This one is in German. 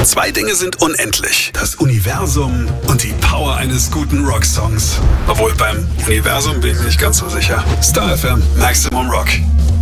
Zwei Dinge sind unendlich. Das Universum und die Power eines guten Rocksongs. Obwohl beim Universum bin ich nicht ganz so sicher. Star FM Maximum Rock.